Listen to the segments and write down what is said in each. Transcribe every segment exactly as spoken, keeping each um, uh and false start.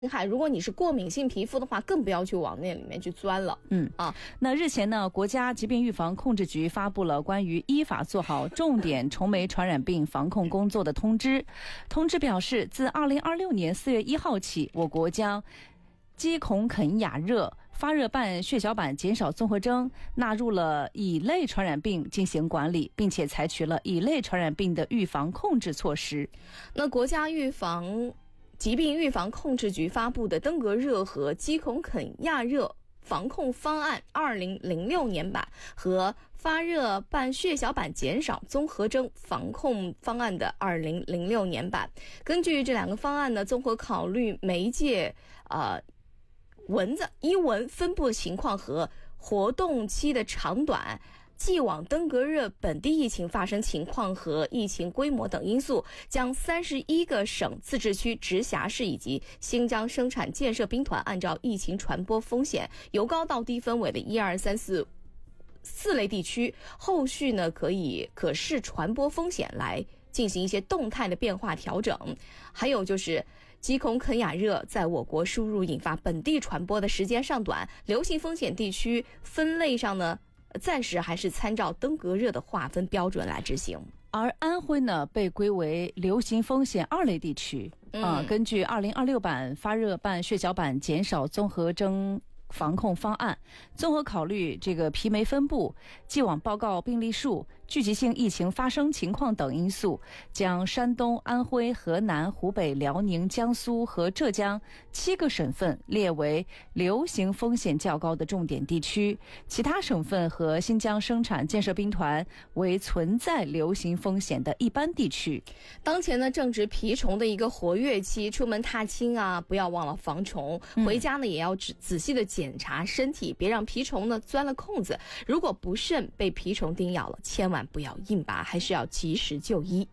害，如果你是过敏性皮肤的话，更不要去往那里面去钻了。 嗯啊，那日前呢，国家疾病预防控制局发布了关于依法做好重点虫媒传染病防控工作的通知。通知表示，自二零二六年四月一号起，我国将鸡孔肯雅热、发热伴血小板减少综合征纳入了乙类传染病进行管理，并且采取了乙类传染病的预防控制措施。 那国家预防疾病预防控制局发布的登革热和鸡孔肯亚热防控方案二零零六年版和发热伴血小板减少综合征防控方案的二零零六年版，根据这两个方案呢，综合考虑媒介呃蚊子伊蚊分布的情况和活动期的长短，既往登革热本地疫情发生情况和疫情规模等因素，将三十一个省、自治区、直辖市以及新疆生产建设兵团按照疫情传播风险由高到低分为的一二三四四类地区，后续呢可以可视传播风险来进行一些动态的变化调整。还有就是鸡孔肯雅热在我国输入引发本地传播的时间尚短，流行风险地区分类上呢暂时还是参照登革热的划分标准来执行。 而安徽呢被归为流行风险二类地区啊、嗯。根据二零二六版发热伴血小板减少综合征防控方案，综合考虑这个皮媒分布、既往报告病例数、聚集性疫情发生情况等因素，将山东、安徽、河南、湖北、辽宁、江苏和浙江七个省份列为流行风险较高的重点地区，其他省份和新疆生产建设兵团为存在流行风险的一般地区。 当前呢正值蜱虫的一个活跃期，出门踏青啊，不要忘了防虫，回家呢也要仔仔细的检查身体，别让蜱虫呢钻了空子。如果不慎被蜱虫叮咬了，千万不要硬拔，还是要及时就医。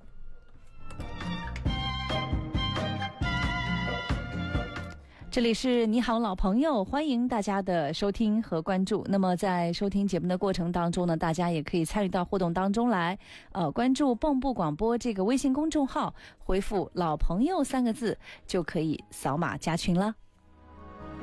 这里是你好老朋友，欢迎大家的收听和关注。那么在收听节目的过程当中呢，大家也可以参与到互动当中来，呃，关注蚌埠广播这个微信公众号，回复老朋友三个字就可以扫码加群了。